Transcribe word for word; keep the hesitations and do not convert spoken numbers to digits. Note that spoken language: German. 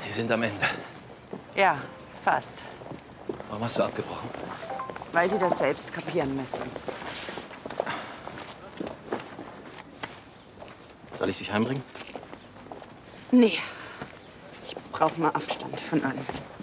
Die sind am Ende. Ja, fast. Warum hast du abgebrochen? Weil die das selbst kapieren müssen. Soll ich dich heimbringen? Nee. Ich brauche mal Abstand von allem.